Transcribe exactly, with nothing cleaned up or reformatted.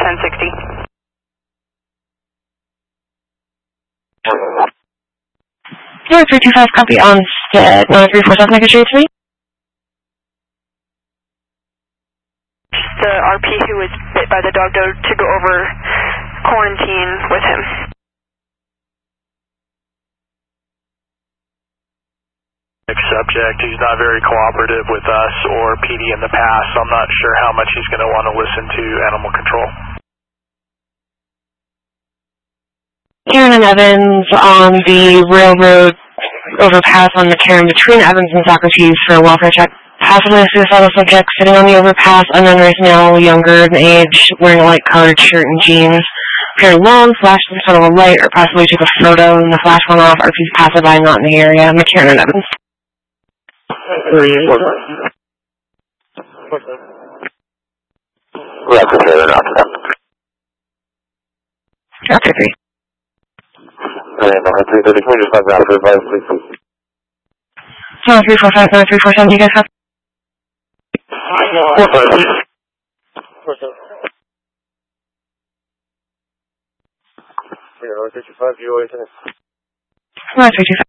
ten sixty. zero three two five, copy on set. nine three four seven, make a trade to me. The R P who was bit by the dog to go over quarantine with him. Subject, he's not very cooperative with us or P D in the past, so I'm not sure how much he's going to want to listen to animal control. Karen and Evans on the railroad overpass on the Karen between Evans and Socrates for a welfare check. Possibly a suicidal subject sitting on the overpass, unknown race male, younger in age, wearing a light colored shirt and jeans. Appeared long, flashed some sort of a light, or possibly took a photo and the flash went off, or if he's passerby not in the area. McCarran and Evans. Chapter three. nine three four five, nine three four seven, you guys have? nine three two five.